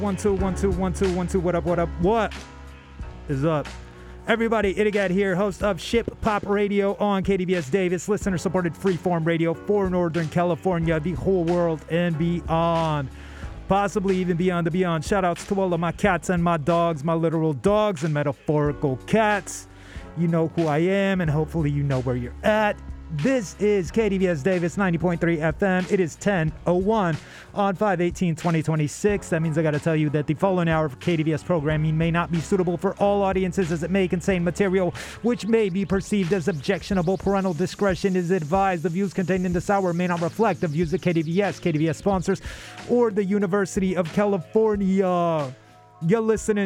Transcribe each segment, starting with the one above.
1 2 1 2 1 2 1 2. What up? What up? What is up? Everybody, Itagad here, host of Ship Pop Radio on KDVS Davis, listener-supported freeform radio for Northern California, the whole world, and beyond. Possibly even beyond the beyond. Shout-outs to all of my cats and my dogs, my literal dogs and metaphorical cats. You know who I am, and hopefully you know where you're at. This is KDVS Davis 90.3 FM. It is 10:01 on 5/18/2026. That means I got to tell you that the following hour of KDVS programming may not be suitable for all audiences, as it may contain material which may be perceived as objectionable. Parental discretion is advised. The views contained in this hour may not reflect the views of KDVS sponsors, or the University of California. You're listening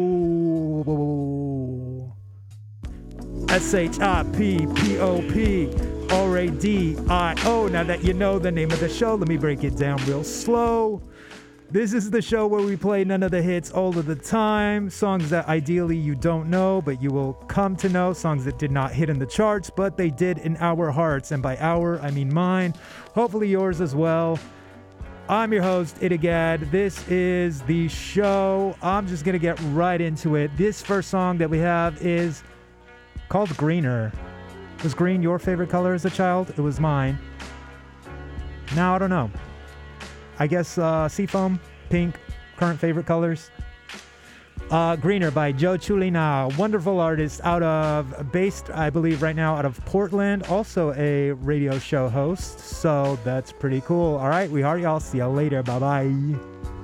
to SHIPPOP RADIO. Now that you know the name of the show, let me break it down real slow. This is the show where we play none of the hits all of the time. Songs that ideally you don't know, but you will come to know. Songs that did not hit in the charts, but they did in our hearts. And by our, I mean mine. Hopefully yours as well. I'm your host, Itagad. This is the show. I'm just going to get right into it. This first song that we have is called Greener. Was green your favorite color as a child? It was mine. Now, I don't know. I guess seafoam, pink, current favorite colors. Greener by Joe Chulina, wonderful artist based, I believe, right now out of Portland. Also a radio show host, so that's pretty cool. All right, we are y'all. See y'all later. Bye-bye.